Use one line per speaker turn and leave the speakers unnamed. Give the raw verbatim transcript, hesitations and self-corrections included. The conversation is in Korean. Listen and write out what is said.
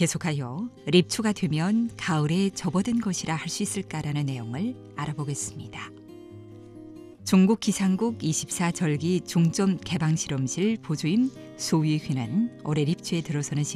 계속하여 립추가 되면 가을에 접어든 것이라 할 수 있을까라는 내용을 알아보겠습니다. 중국 기상국 이십사 절기 중점 개방실험실 보조인 소위휘는 올해 립추에 들어서는